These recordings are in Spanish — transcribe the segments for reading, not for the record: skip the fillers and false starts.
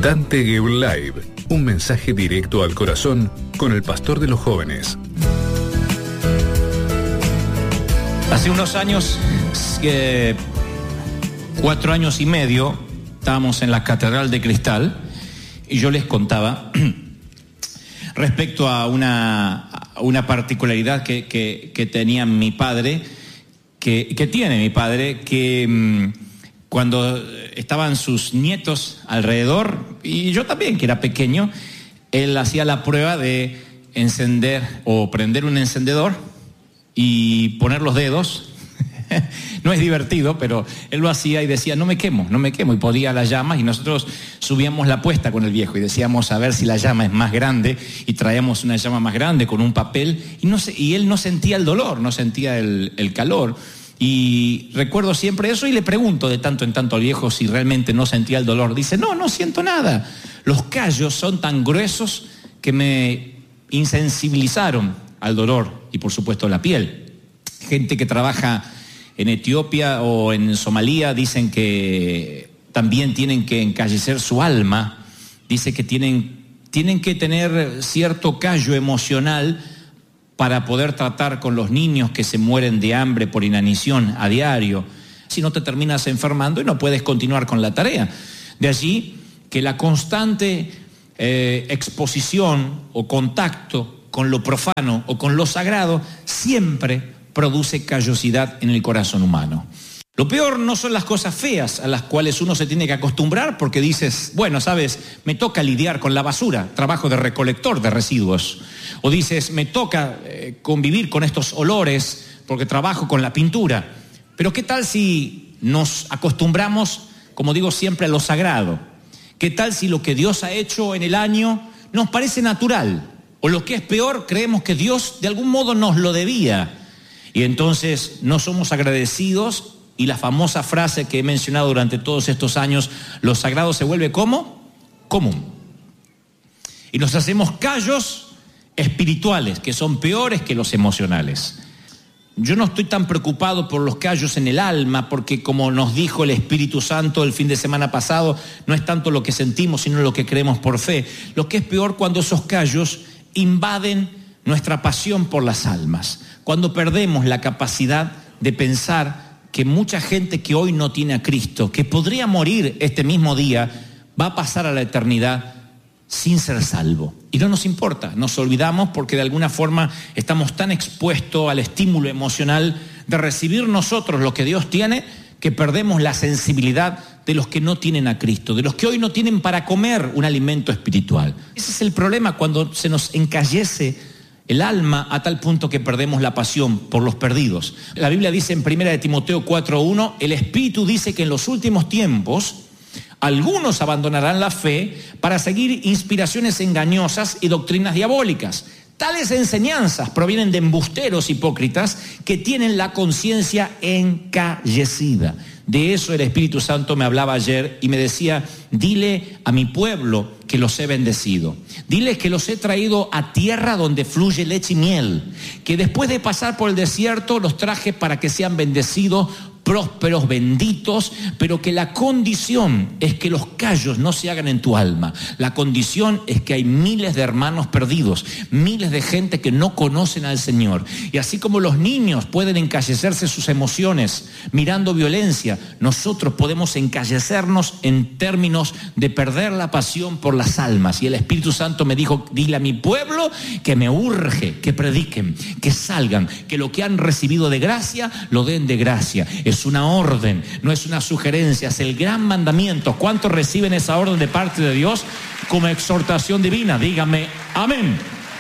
Dante Gebel Live, un mensaje directo al corazón con el pastor de los jóvenes. Hace unos años, 4 años y medio, estábamos en la Catedral de Cristal y yo les contaba respecto a una particularidad que tenía mi padre, que tiene mi padre, que cuando estaban sus nietos alrededor, y yo también, que era pequeño, él hacía la prueba de encender o prender un encendedor y poner los dedos. No es divertido, pero él lo hacía y decía, no me quemo, y ponía las llamas y nosotros subíamos la apuesta con el viejo y decíamos a ver si la llama es más grande y traíamos una llama más grande con un papel y él no sentía el dolor, no sentía el calor. Y recuerdo siempre eso y le pregunto de tanto en tanto al viejo si realmente no sentía el dolor. Dice, no siento nada. Los callos son tan gruesos que me insensibilizaron al dolor y por supuesto la piel. Gente que trabaja en Etiopía o en Somalia dicen que también tienen que encallecer su alma. Dice que tienen que tener cierto callo emocional para poder tratar con los niños que se mueren de hambre por inanición a diario. Si no te terminas enfermando y no puedes continuar con la tarea. De allí que la constante exposición o contacto con lo profano o con lo sagrado siempre produce callosidad en el corazón humano. Lo peor no son las cosas feas a las cuales uno se tiene que acostumbrar porque dices, bueno, sabes, me toca lidiar con la basura, trabajo de recolector de residuos. O dices, me toca convivir con estos olores porque trabajo con la pintura. Pero ¿qué tal si nos acostumbramos, como digo siempre, a lo sagrado? ¿Qué tal si lo que Dios ha hecho en el año nos parece natural? O lo que es peor, creemos que Dios de algún modo nos lo debía. Y entonces no somos agradecidos y la famosa frase que he mencionado durante todos estos años, lo sagrado se vuelve ¿cómo? Común. Y nos hacemos callos espirituales que son peores que los emocionales. Yo no estoy tan preocupado por los callos en el alma porque como nos dijo el Espíritu Santo el fin de semana pasado, no es tanto lo que sentimos sino lo que creemos por fe. Lo que es peor cuando esos callos invaden nuestra pasión por las almas. Cuando perdemos la capacidad de pensar que mucha gente que hoy no tiene a Cristo, que podría morir este mismo día, va a pasar a la eternidad sin ser salvo. Y no nos importa, nos olvidamos porque de alguna forma estamos tan expuestos al estímulo emocional de recibir nosotros lo que Dios tiene, que perdemos la sensibilidad de los que no tienen a Cristo, de los que hoy no tienen para comer un alimento espiritual. Ese es el problema cuando se nos encallece el alma a tal punto que perdemos la pasión por los perdidos. La Biblia dice en 1 Timoteo 4:1, el Espíritu dice que en los últimos tiempos algunos abandonarán la fe para seguir inspiraciones engañosas y doctrinas diabólicas. Tales enseñanzas provienen de embusteros hipócritas que tienen la conciencia encallecida. De eso el Espíritu Santo me hablaba ayer y me decía, dile a mi pueblo que los he bendecido. Diles que los he traído a tierra donde fluye leche y miel. Que después de pasar por el desierto los traje para que sean bendecidos, prósperos, benditos, pero que la condición es que los callos no se hagan en tu alma. La condición es que hay miles de hermanos perdidos, miles de gente que no conocen al Señor. Y así como los niños pueden encallecerse sus emociones mirando violencia, nosotros podemos encallecernos en términos de perder la pasión por las almas. Y el Espíritu Santo me dijo, dile a mi pueblo que me urge, que prediquen, que salgan, que lo que han recibido de gracia, lo den de gracia. Es una orden, no es una sugerencia, es el gran mandamiento. ¿Cuántos reciben esa orden de parte de Dios como exhortación divina? Dígame, amén.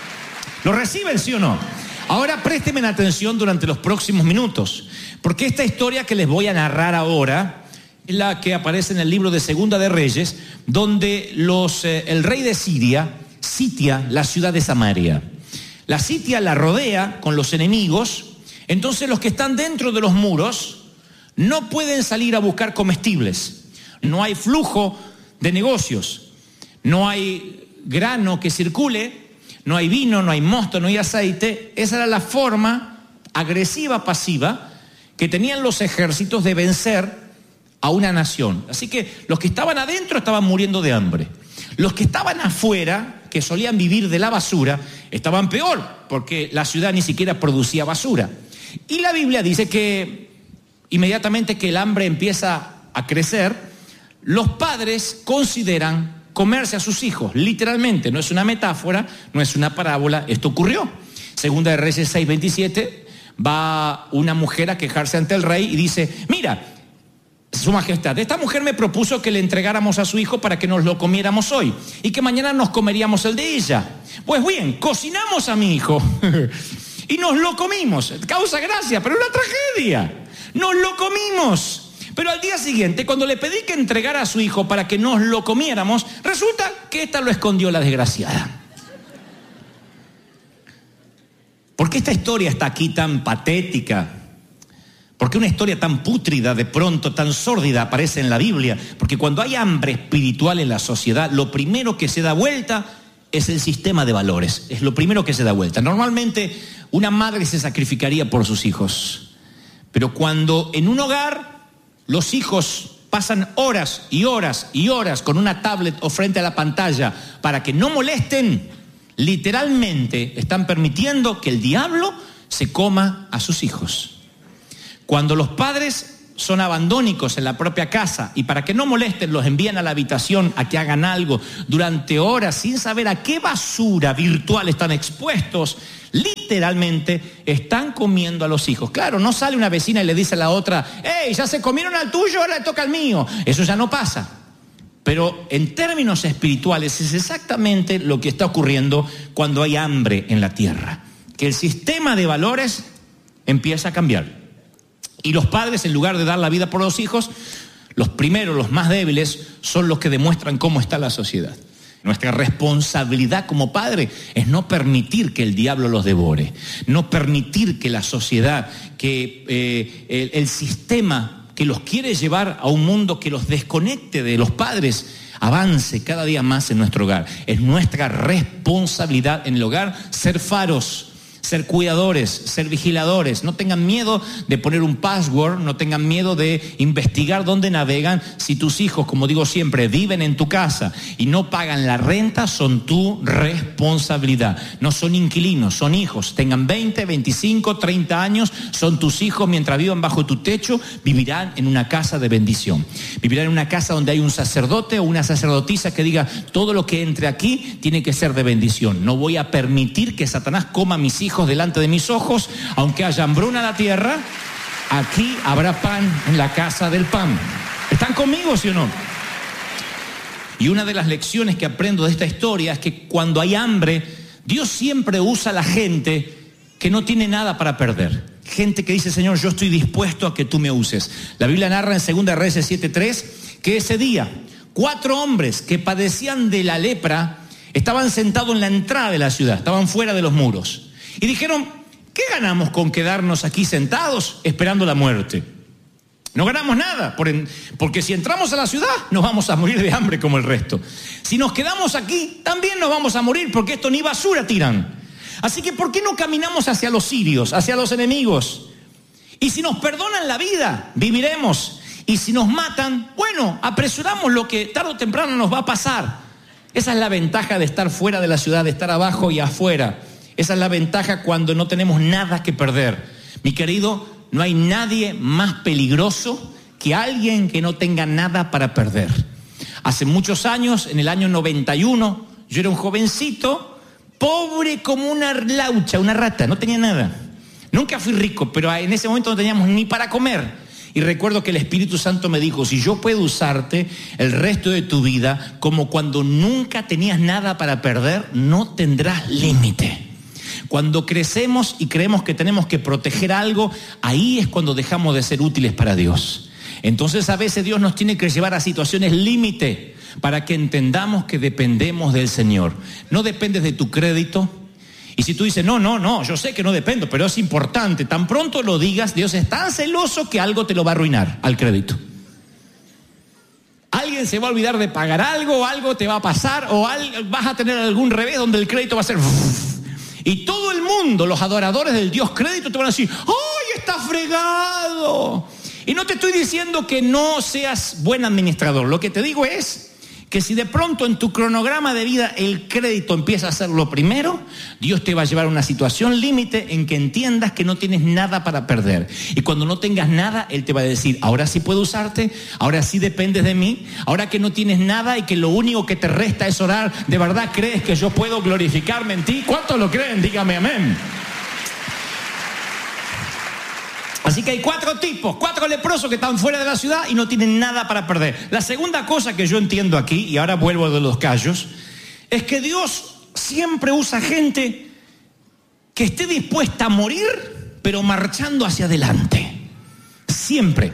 ¿Lo reciben, sí o no? Ahora préstenme atención durante los próximos minutos, porque esta historia que les voy a narrar ahora es la que aparece en el libro de Segunda de Reyes, donde el rey de Siria sitia la ciudad de Samaria. La sitia, la rodea con los enemigos. Entonces los que están dentro de los muros no pueden salir a buscar comestibles. No hay flujo de negocios. No hay grano que circule. No hay vino, no hay mosto, no hay aceite. Esa era la forma agresiva, pasiva, que tenían los ejércitos de vencer a una nación. Así que los que estaban adentro estaban muriendo de hambre. Los que estaban afuera, que solían vivir de la basura, estaban peor, porque la ciudad ni siquiera producía basura. Y la Biblia dice que inmediatamente que el hambre empieza a crecer, los padres consideran comerse a sus hijos, literalmente. No es una metáfora, no es una parábola, esto ocurrió. Segunda de Reyes 6:27, va una mujer a quejarse ante el rey y dice: mira, Su Majestad, esta mujer me propuso que le entregáramos a su hijo para que nos lo comiéramos hoy y que mañana nos comeríamos el de ella. Pues bien, cocinamos a mi hijo y nos lo comimos. Causa gracia, pero una tragedia. Nos lo comimos. Pero al día siguiente, cuando le pedí que entregara a su hijo para que nos lo comiéramos, resulta que esta lo escondió, la desgraciada. ¿Por qué esta historia está aquí tan patética? ¿Por qué una historia tan pútrida, de pronto tan sórdida aparece en la Biblia? Porque cuando hay hambre espiritual en la sociedad, lo primero que se da vuelta es el sistema de valores. Es lo primero que se da vuelta. Normalmente una madre se sacrificaría por sus hijos. Pero cuando en un hogar los hijos pasan horas y horas y horas con una tablet o frente a la pantalla para que no molesten, literalmente están permitiendo que el diablo se coma a sus hijos. Cuando los padres son abandónicos en la propia casa y para que no molesten los envían a la habitación a que hagan algo durante horas sin saber a qué basura virtual están expuestos, literalmente están comiendo a los hijos. Claro, no sale una vecina y le dice a la otra: ¡hey, ya se comieron al tuyo, ahora le toca al mío! Eso ya no pasa. Pero en términos espirituales es exactamente lo que está ocurriendo cuando hay hambre en la tierra. Que el sistema de valores empieza a cambiar. Y los padres, en lugar de dar la vida por los hijos, los primeros, los más débiles, son los que demuestran cómo está la sociedad. Nuestra responsabilidad como padre es no permitir que el diablo los devore, no permitir que la sociedad, que el sistema que los quiere llevar a un mundo que los desconecte de los padres, avance cada día más en nuestro hogar. Es nuestra responsabilidad en el hogar ser faros, ser cuidadores, ser vigiladores. No tengan miedo de poner un password, no tengan miedo de investigar dónde navegan. Si tus hijos, como digo siempre, viven en tu casa y no pagan la renta, son tu responsabilidad. No son inquilinos, son hijos. Tengan 20, 25, 30 años, son tus hijos. Mientras vivan bajo tu techo, vivirán en una casa de bendición. Vivirán en una casa donde hay un sacerdote o una sacerdotisa que diga: todo lo que entre aquí tiene que ser de bendición. No voy a permitir que Satanás coma a mis hijos delante de mis ojos. Aunque haya hambruna en la tierra, aquí habrá pan en la casa del pan. ¿Están conmigo, sí o no? Y una de las lecciones que aprendo de esta historia es que cuando hay hambre, Dios siempre usa a la gente que no tiene nada para perder. Gente que dice: Señor, yo estoy dispuesto a que tú me uses. La Biblia narra en 2 Reyes 7:3 que ese día 4 hombres que padecían de la lepra estaban sentados en la entrada de la ciudad, estaban fuera de los muros. Y dijeron: ¿qué ganamos con quedarnos aquí sentados esperando la muerte? No ganamos nada, porque si entramos a la ciudad nos vamos a morir de hambre como el resto. Si nos quedamos aquí también nos vamos a morir, porque esto ni basura tiran. Así que ¿por qué no caminamos hacia los sirios, hacia los enemigos? Y si nos perdonan la vida, viviremos. Y si nos matan, bueno, apresuramos lo que tarde o temprano nos va a pasar. Esa es la ventaja de estar fuera de la ciudad, de estar abajo y afuera. Esa es la ventaja cuando no tenemos nada que perder. Mi querido, no hay nadie más peligroso que alguien que no tenga nada para perder. Hace muchos años, en el año 91, yo era un jovencito, pobre como una laucha, una rata, no tenía nada. Nunca fui rico, pero en ese momento no teníamos ni para comer. Y recuerdo que el Espíritu Santo me dijo: si yo puedo usarte el resto de tu vida como cuando nunca tenías nada para perder, no tendrás límite. Cuando crecemos y creemos que tenemos que proteger algo, ahí es cuando dejamos de ser útiles para Dios. Entonces a veces Dios nos tiene que llevar a situaciones límite para que entendamos que dependemos del Señor. No dependes de tu crédito. Y si tú dices: no, yo sé que no dependo, pero es importante. Tan pronto lo digas, Dios es tan celoso que algo te lo va a arruinar al crédito. Alguien se va a olvidar de pagar algo te va a pasar, o vas a tener algún revés donde el crédito va a ser... Y todo el mundo, los adoradores del Dios crédito, te van a decir: ¡ay, está fregado! Y no te estoy diciendo que no seas buen administrador. Lo que te digo es que si de pronto en tu cronograma de vida el crédito empieza a ser lo primero, Dios te va a llevar a una situación límite en que entiendas que no tienes nada para perder. Y cuando no tengas nada, Él te va a decir, ahora sí puedo usarte, ahora sí dependes de mí, ahora que no tienes nada y que lo único que te resta es orar, ¿de verdad crees que yo puedo glorificarme en ti? ¿Cuántos lo creen? Dígame amén. Así que hay 4 tipos, 4 leprosos que están fuera de la ciudad y no tienen nada para perder. La segunda cosa que yo entiendo aquí, y ahora vuelvo de los callos, es que Dios siempre usa gente que esté dispuesta a morir, pero marchando hacia adelante. Siempre.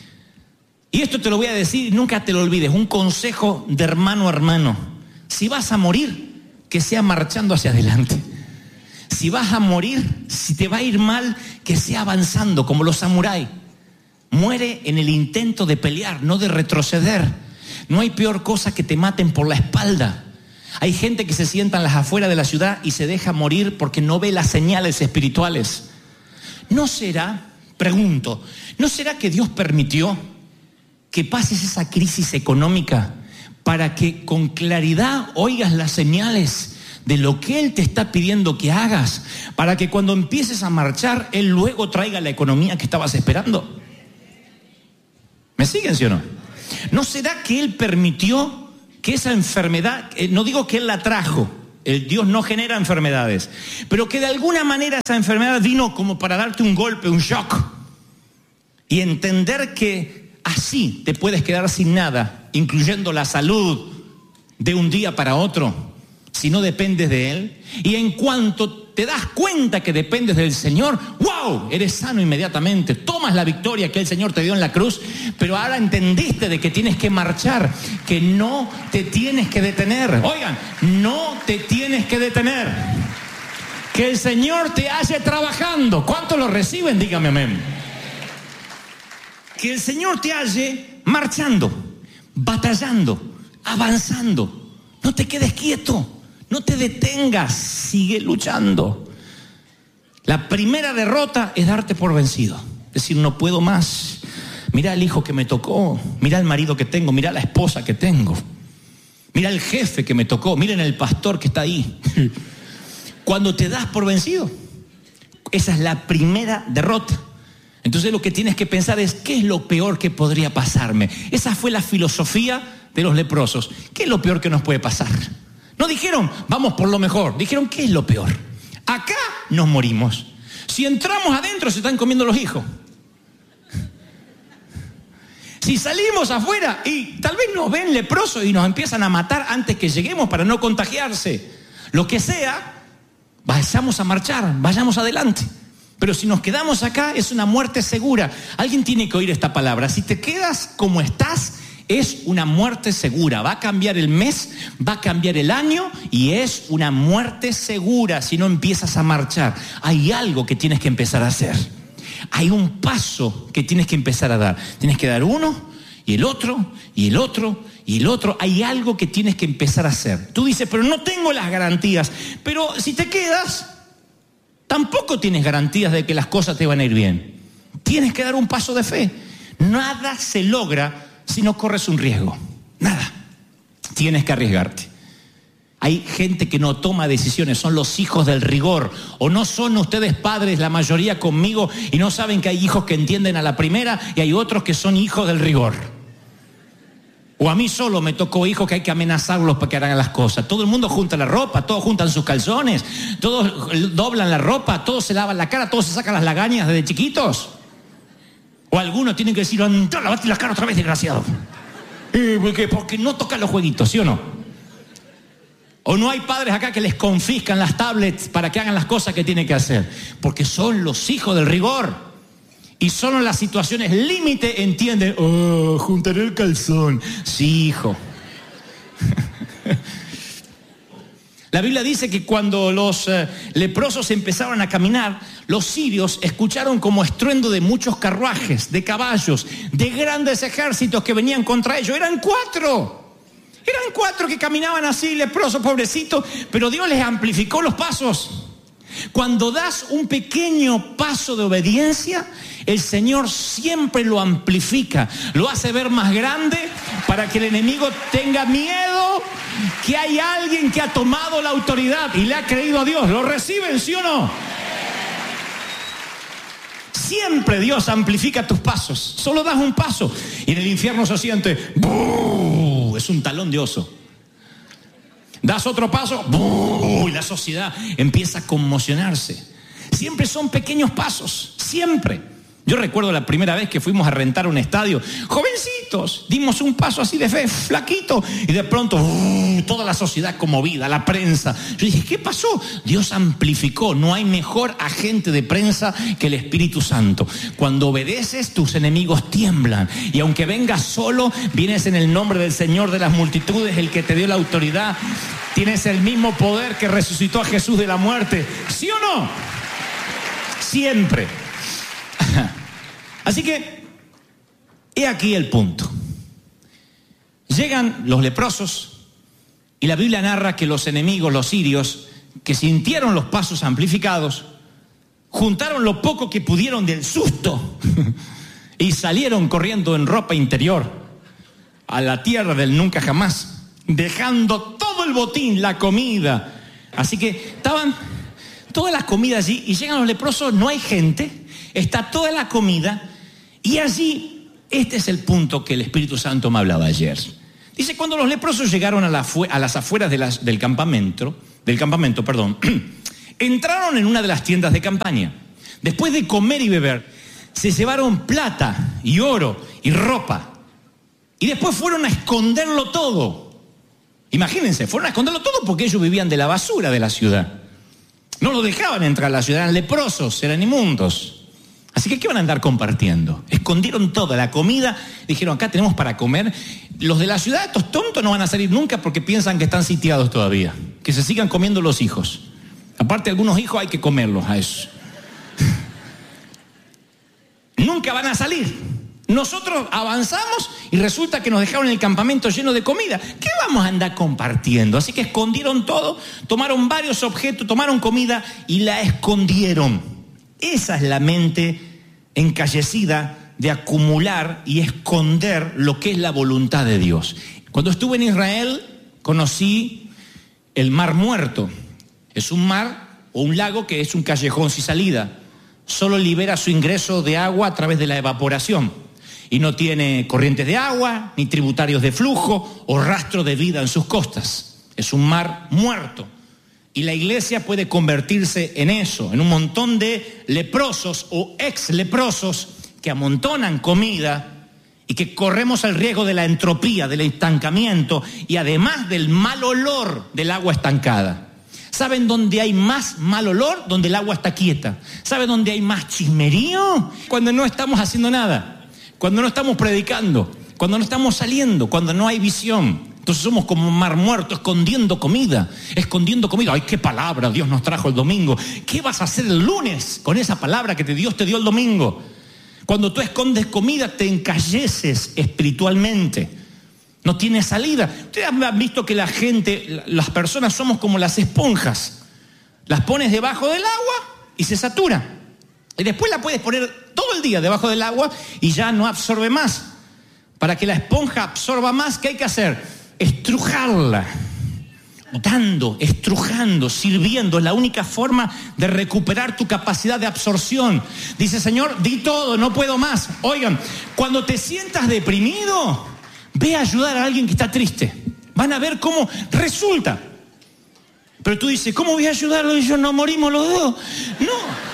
Y esto te lo voy a decir, nunca te lo olvides, un consejo de hermano a hermano. Si vas a morir, que sea marchando hacia adelante. Si vas a morir, si te va a ir mal, que sea avanzando como los samuráis. Muere en el intento de pelear, no de retroceder. No hay peor cosa que te maten por la espalda. Hay gente que se sienta en las afueras de la ciudad y se deja morir porque no ve las señales espirituales. ¿No será, pregunto, no será que Dios permitió que pases esa crisis económica para que con claridad oigas las señales de lo que Él te está pidiendo que hagas, para que cuando empieces a marchar, Él luego traiga la economía que estabas esperando? ¿Me siguen, sí o no? ¿No será que Él permitió que esa enfermedad, no digo que Él la trajo, el Dios no genera enfermedades, pero que de alguna manera esa enfermedad vino como para darte un golpe, un shock, y entender que así te puedes quedar sin nada, incluyendo la salud, de un día para otro, si no dependes de Él? Y en cuanto te das cuenta que dependes del Señor, ¡wow!, eres sano inmediatamente, tomas la victoria que el Señor te dio en la cruz, pero ahora entendiste de que tienes que marchar, que no te tienes que detener. Oigan, no te tienes que detener. Que el Señor te halle trabajando. ¿Cuántos lo reciben? Dígame amén. Que el Señor te halle marchando, batallando, avanzando. No te quedes quieto. No te detengas, sigue luchando. La primera derrota es darte por vencido. Decir, no puedo más. Mira el hijo que me tocó, mira el marido que tengo, mira la esposa que tengo, mira el jefe que me tocó, miren el pastor que está ahí. Cuando te das por vencido, esa es la primera derrota. Entonces lo que tienes que pensar es, ¿qué es lo peor que podría pasarme? Esa fue la filosofía de los leprosos. ¿Qué es lo peor que nos puede pasar? No dijeron, vamos por lo mejor. Dijeron, ¿qué es lo peor? Acá nos morimos. Si entramos adentro, se están comiendo los hijos. Si salimos afuera y tal vez nos ven leprosos y nos empiezan a matar antes que lleguemos para no contagiarse. Lo que sea, vayamos a marchar, vayamos adelante. Pero si nos quedamos acá, es una muerte segura. Alguien tiene que oír esta palabra. Si te quedas como estás, es una muerte segura. Va a cambiar el mes, va a cambiar el año y es una muerte segura si no empiezas a marchar. Hay algo que tienes que empezar a hacer. Hay un paso que tienes que empezar a dar. Tienes que dar uno y el otro y el otro y el otro. Hay algo que tienes que empezar a hacer. Tú dices, pero no tengo las garantías. Pero si te quedas, tampoco tienes garantías de que las cosas te van a ir bien. Tienes que dar un paso de fe. Nada se logra si no corres un riesgo. Nada. Tienes que arriesgarte. Hay gente que no toma decisiones, son los hijos del rigor. O no son ustedes padres, la mayoría conmigo, y no saben que hay hijos que entienden a la primera y hay otros que son hijos del rigor. O a mí solo me tocó hijos que hay que amenazarlos para que hagan las cosas. Todo el mundo junta la ropa, todos juntan sus calzones, todos doblan la ropa, todos se lavan la cara, todos se sacan las lagañas desde chiquitos. O algunos tienen que decir, anda, lavate la cara otra vez, desgraciado. Porque no tocan los jueguitos, ¿sí o no? O no hay padres acá que les confiscan las tablets para que hagan las cosas que tienen que hacer. Porque son los hijos del rigor. Y solo en las situaciones límite entienden, juntaré el calzón. Sí, hijo. La Biblia dice que cuando los leprosos empezaron a caminar, los sirios escucharon como estruendo de muchos carruajes, de caballos, de grandes ejércitos que venían contra ellos. Eran 4 que caminaban así, leprosos, pobrecitos, pero Dios les amplificó los pasos. Cuando das un pequeño paso de obediencia, el Señor siempre lo amplifica, lo hace ver más grande para que el enemigo tenga miedo que hay alguien que ha tomado la autoridad y le ha creído a Dios. ¿Lo reciben, sí o no? Siempre Dios amplifica tus pasos. Solo das un paso y en el infierno se siente, ¡buh! Es un talón de oso. Das otro paso, ¡buh! Y la sociedad empieza a conmocionarse. Siempre son pequeños pasos, siempre. Yo recuerdo la primera vez que fuimos a rentar un estadio, jovencitos, dimos un paso así de fe, flaquito, y de pronto toda la sociedad conmovida, la prensa. Yo dije, ¿qué pasó? Dios amplificó. No hay mejor agente de prensa que el Espíritu Santo. Cuando obedeces, tus enemigos tiemblan, y aunque vengas solo, vienes en el nombre del Señor de las multitudes, el que te dio la autoridad. Tienes el mismo poder que resucitó a Jesús de la muerte. ¿Sí o no? Siempre. Así que, he aquí el punto. Llegan los leprosos y la Biblia narra que los enemigos, los sirios, que sintieron los pasos amplificados, juntaron lo poco que pudieron del susto y salieron corriendo en ropa interior a la tierra del nunca jamás, dejando todo el botín, la comida. Así que estaban toda la comida allí y llegan los leprosos, no hay gente, está toda la comida. Y allí, este es el punto que el Espíritu Santo me hablaba ayer. Dice, cuando los leprosos llegaron a las afueras del campamento, entraron en una de las tiendas de campaña. Después de comer y beber, se llevaron plata y oro y ropa. Y después fueron a esconderlo todo. Imagínense, fueron a esconderlo todo porque ellos vivían de la basura de la ciudad. No lo dejaban entrar a la ciudad, eran leprosos, eran inmundos. Así que, ¿qué van a andar compartiendo? Escondieron toda la comida, dijeron, acá tenemos para comer. Los de la ciudad, estos tontos, no van a salir nunca porque piensan que están sitiados todavía. Que se sigan comiendo los hijos. Aparte, algunos hijos hay que comerlos a esos. Nunca van a salir. Nosotros avanzamos y resulta que nos dejaron el campamento lleno de comida. ¿Qué vamos a andar compartiendo? Así que escondieron todo, tomaron varios objetos, tomaron comida y la escondieron. Esa es la mente encallecida de acumular y esconder lo que es la voluntad de Dios. Cuando estuve en Israel, conocí el Mar Muerto. Es un mar o un lago que es un callejón sin salida. Solo libera su ingreso de agua a través de la evaporación. Y no tiene corrientes de agua, ni tributarios de flujo o rastro de vida en sus costas. Es un mar muerto. Y la iglesia puede convertirse en eso, en un montón de leprosos o ex leprosos que amontonan comida y que corremos el riesgo de la entropía, del estancamiento y además del mal olor del agua estancada. ¿Saben dónde hay más mal olor? Donde el agua está quieta. ¿Saben dónde hay más chismerío? Cuando no estamos haciendo nada, cuando no estamos predicando, cuando no estamos saliendo, cuando no hay visión. Entonces somos como un mar muerto, escondiendo comida. ¡Ay, qué palabra Dios nos trajo el domingo! ¿Qué vas a hacer el lunes con esa palabra que Dios te dio el domingo? Cuando tú escondes comida, te encalleces espiritualmente. No tienes salida. Ustedes han visto que las personas somos como las esponjas. Las pones debajo del agua y se satura. Y después la puedes poner todo el día debajo del agua y ya no absorbe más. Para que la esponja absorba más, ¿qué hay que hacer? Estrujarla, estrujando, sirviendo. Es la única forma de recuperar tu capacidad de absorción. Dice, Señor, di todo, no puedo más. Oigan, cuando te sientas deprimido, ve a ayudar a alguien que está triste. Van a ver cómo resulta. Pero tú dices, ¿cómo voy a ayudarlo? Y yo, no morimos los dos. No.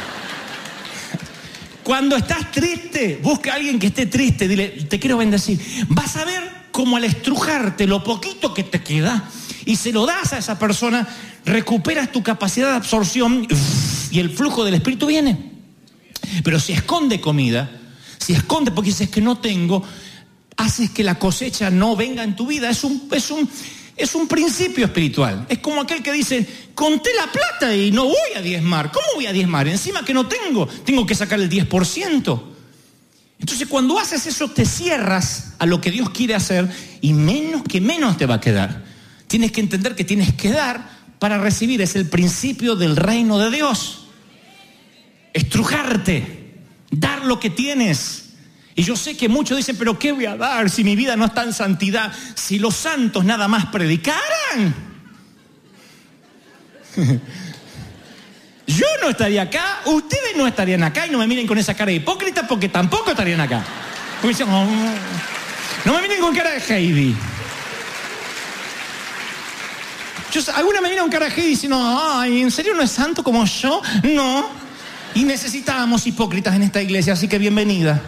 Cuando estás triste, busca a alguien que esté triste, dile, te quiero bendecir. Vas a ver cómo al estrujarte lo poquito que te queda y se lo das a esa persona, recuperas tu capacidad de absorción y el flujo del Espíritu viene. Pero si esconde comida, si esconde porque dices que no tengo, haces que la cosecha no venga en tu vida. Es un principio espiritual. Es como aquel que dice, conté la plata y no voy a diezmar. ¿Cómo voy a diezmar? Encima que no tengo que sacar el 10%. Entonces cuando haces eso te cierras a lo que Dios quiere hacer y menos te va a quedar. Tienes que entender que tienes que dar para recibir. Es el principio del reino de Dios. Estrujarte, dar lo que tienes. Y yo sé que muchos dicen, pero ¿qué voy a dar si mi vida no está en santidad? Si los santos nada más predicaran. Yo no estaría acá, ustedes no estarían acá, y no me miren con esa cara de hipócrita porque tampoco estarían acá. Porque dicen, oh, no me miren con cara de Heidi. Alguna me mira con cara de Heidi diciendo, ay, ¿en serio no es santo como yo? No. Y necesitábamos hipócritas en esta iglesia, así que bienvenida.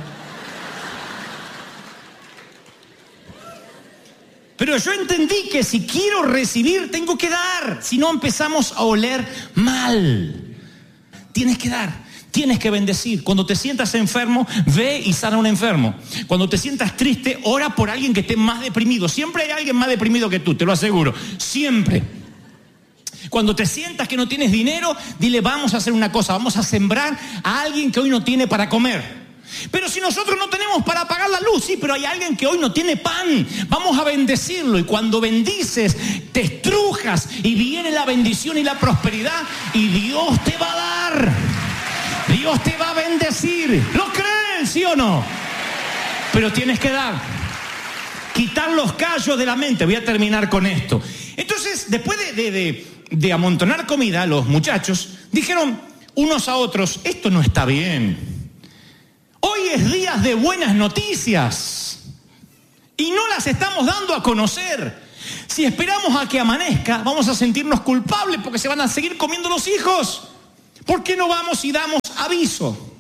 Pero yo entendí que si quiero recibir, tengo que dar. Si no, empezamos a oler mal. Tienes que dar, tienes que bendecir. Cuando te sientas enfermo, ve y sana a un enfermo. Cuando te sientas triste, ora por alguien que esté más deprimido. Siempre hay alguien más deprimido que tú, te lo aseguro. Siempre. Cuando te sientas que no tienes dinero, dile, vamos a hacer una cosa, vamos a sembrar a alguien que hoy no tiene para comer. Pero si nosotros no tenemos para pagar la luz, sí, pero hay alguien que hoy no tiene pan, vamos a bendecirlo. Y cuando bendices, te estrujas y viene la bendición y la prosperidad y Dios te va a dar. Dios te va a bendecir. ¿Lo creen, sí o no? Pero tienes que dar. Quitar los callos de la mente. Voy a terminar con esto. Entonces, después de amontonar comida, los muchachos dijeron unos a otros, esto no está bien. Hoy es día de buenas noticias y no las estamos dando a conocer. Si esperamos a que amanezca, vamos a sentirnos culpables porque se van a seguir comiendo los hijos. ¿Por qué no vamos y damos aviso?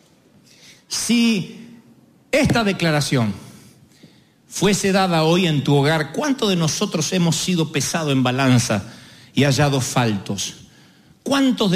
Si esta declaración fuese dada hoy en tu hogar, ¿cuántos de nosotros hemos sido pesados en balanza y hallado faltos? ¿Cuántos de